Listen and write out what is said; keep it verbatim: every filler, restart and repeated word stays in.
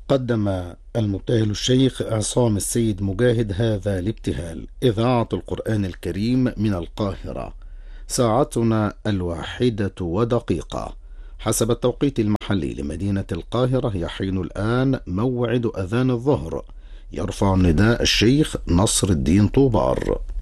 قدم المبتهل الشيخ عصام السيد مجاهد هذا الابتهال: إذاعة القرآن الكريم من القاهرة، ساعتنا الواحدة ودقيقة حسب التوقيت المحلي لمدينة القاهرة. يحين الآن موعد أذان الظهر. يرفع النداء الشيخ نصر الدين طوبار.